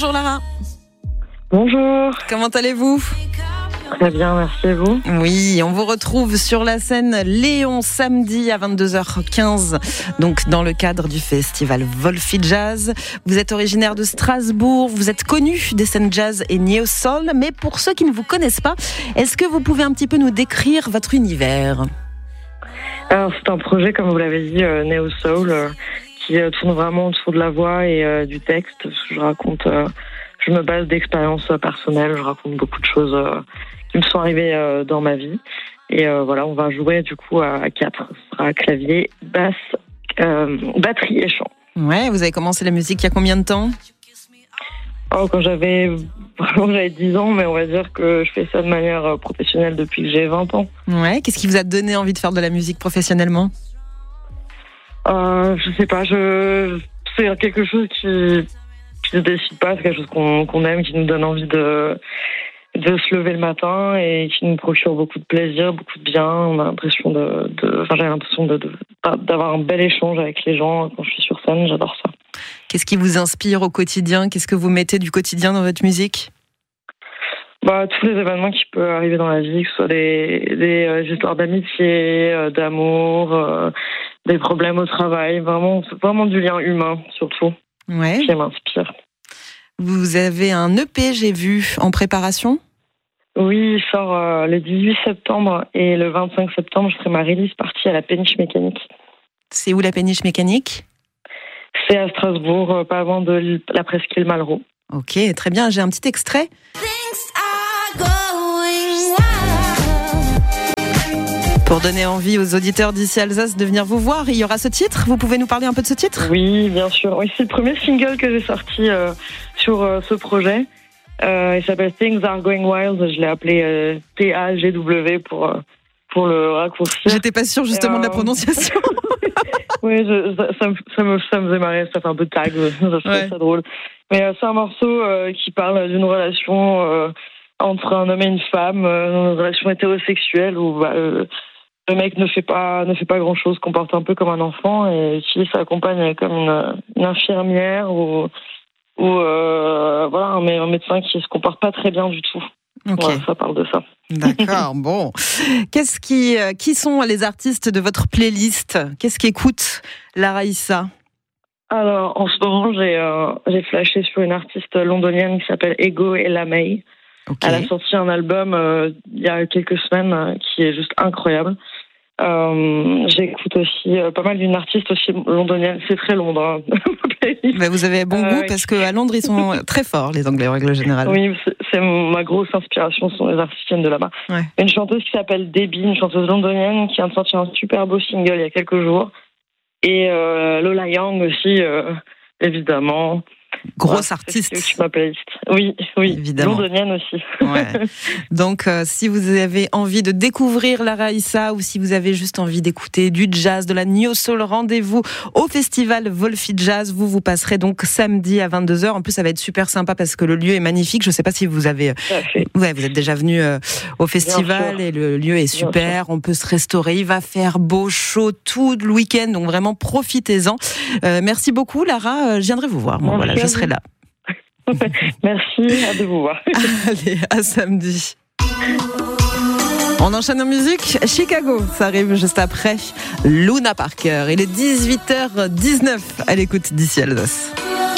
Bonjour Lara. Bonjour. Comment allez-vous ? Très bien, merci à vous. Oui, on vous retrouve sur la scène Léon samedi à 22h15, donc dans le cadre du festival Volfi Jazz. Vous êtes originaire de Strasbourg, vous êtes connu des scènes jazz et neo soul, mais pour ceux qui ne vous connaissent pas, est-ce que vous pouvez un petit peu nous décrire votre univers ? Alors c'est un projet, comme vous l'avez dit, neo soul, qui tourne vraiment autour de la voix et du texte. Je raconte, je me base d'expériences personnelles, je raconte beaucoup de choses qui me sont arrivées dans ma vie. Et voilà, on va jouer du coup à 4. Ce sera clavier, basse, batterie et chant. Ouais, vous avez commencé la musique il y a combien de temps ? Quand j'avais 10 ans, mais on va dire que je fais ça de manière professionnelle depuis que j'ai 20 ans. Ouais, qu'est-ce qui vous a donné envie de faire de la musique professionnellement ? Je sais pas, c'est quelque chose qui se décide pas, c'est quelque chose qu'on aime, qui nous donne envie de se lever le matin et qui nous procure beaucoup de plaisir, beaucoup de bien. On a l'impression j'ai l'impression d'avoir un bel échange avec les gens quand je suis sur scène, j'adore ça. Qu'est-ce qui vous inspire au quotidien ? Qu'est-ce que vous mettez du quotidien dans votre musique ? Tous les événements qui peuvent arriver dans la vie, que ce soit des histoires d'amitié, d'amour, des problèmes au travail, vraiment du lien humain surtout, ouais. Qui m'inspire. Vous avez un EP, j'ai vu, en préparation ? Oui, il sort le 18 septembre et le 25 septembre, je ferai ma release party à la Péniche Mécanique. C'est où la Péniche Mécanique ? C'est à Strasbourg, pas loin de la presqu'île Malraux. Ok, très bien, j'ai un petit extrait. Pour donner envie aux auditeurs d'ici Alsace de venir vous voir, il y aura ce titre. Vous pouvez nous parler un peu de ce titre ? Oui, bien sûr. Oui, c'est le premier single que j'ai sorti sur ce projet. Il s'appelle Things Are Going Wild. Je l'ai appelé TAGW pour le raccourcir. J'étais pas sûre justement de la prononciation. Oui, ça me faisait marrer. Ça fait un peu tag. Je trouve ça drôle. Mais c'est un morceau qui parle d'une relation entre un homme et une femme, une relation hétérosexuelle où le mec ne fait pas grand-chose, comporte un peu comme un enfant et qui s'accompagne comme une infirmière ou un médecin qui se comporte pas très bien du tout. Okay. Voilà, ça parle de ça. D'accord, bon. Qui sont les artistes de votre playlist ? Qu'est-ce qu'écoute Lara Issa ? Alors, en ce moment, j'ai flashé sur une artiste londonienne qui s'appelle Ego Elamay. Okay. Elle a sorti un album il y a quelques semaines qui est juste incroyable. J'écoute aussi pas mal d'une artiste aussi londonienne. C'est très Londres. Mais vous avez bon goût parce qu'à Londres, ils sont très forts, les Anglais, en règle générale. Oui, c'est ma grosse inspiration, ce sont les artistes qui viennent de là-bas. Ouais. Une chanteuse qui s'appelle Debbie, une chanteuse londonienne qui vient de sortir un super beau single il y a quelques jours. Et Lola Young aussi, évidemment. Grosse artiste. C'est ma playlist. Oui, évidemment. Londonienne aussi. Ouais. Donc, si vous avez envie de découvrir Lara Issa ou si vous avez juste envie d'écouter du jazz, de la neo soul, rendez-vous au festival Volfi Jazz. Vous passerez donc samedi à 22h. En plus, ça va être super sympa parce que le lieu est magnifique. Je ne sais pas si vous avez... vous êtes déjà venu au festival et le lieu est super. On peut se restaurer. Il va faire beau, chaud tout le week-end. Donc, vraiment, profitez-en. Merci beaucoup, Lara. Je viendrai vous voir. Bon, voilà, je serai là. Merci, hâte de vous voir. Allez, à samedi. On enchaîne en musique. Chicago, ça arrive juste après. Luna Parker. Il est 18h19 à l'écoute d'ici Alsace.